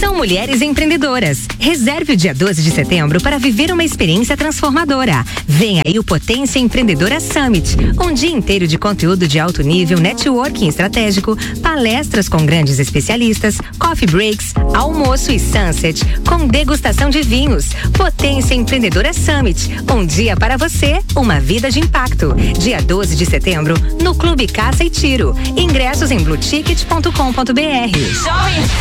São mulheres empreendedoras. Reserve o dia 12 de setembro para viver uma experiência transformadora. Vem aí o Potência Empreendedora Summit. Um dia inteiro de conteúdo de alto nível, networking estratégico, palestras com grandes especialistas, coffee breaks, almoço e sunset, com degustação de vinhos. Potência Empreendedora Summit. Um dia para você, uma vida de impacto. Dia 12 de setembro, no Clube Caça e Tiro. Ingressos em blueticket.com.br.